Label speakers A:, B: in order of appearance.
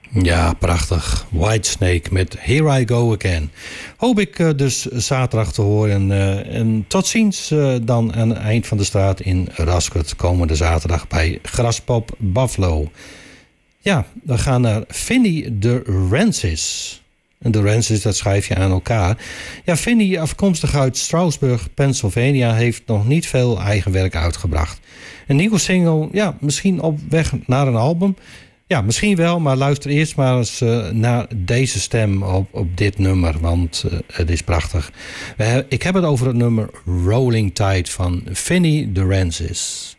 A: Ja, prachtig. Whitesnake met Here I Go Again. Hoop ik dus zaterdag te horen. En tot ziens dan aan het eind van de straat in Raskert komende zaterdag bij Graspop Buffalo. Ja, we gaan naar Vinnie de Rancis. En de Rancis, dat schrijf je aan elkaar. Ja, Vinnie, afkomstig uit Stroudsburg, Pennsylvania, heeft nog niet veel eigen werk uitgebracht. Een nieuwe single, ja, misschien op weg naar een album. Ja, misschien wel, maar luister eerst maar eens naar deze stem op dit nummer, want het is prachtig. Ik heb het over het nummer Rolling Tide van Vinnie de Rancis.